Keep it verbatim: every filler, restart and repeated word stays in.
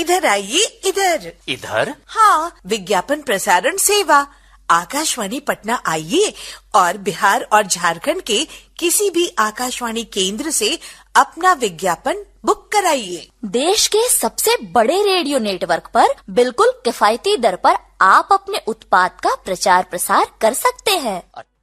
इधर आइए, इधर। इधर? हाँ, विज्ञापन प्रसारण सेवा। आकाशवाणी पटना आइए और बिहार और झारखंड के किसी भी आकाशवाणी केंद्र से अपना विज्ञापन बुक कराइए। देश के सबसे बड़े रेडियो नेटवर्क पर बिल्कुल किफायती दर पर आप अपने उत्पाद का प्रचार प्रसार कर सकते हैं।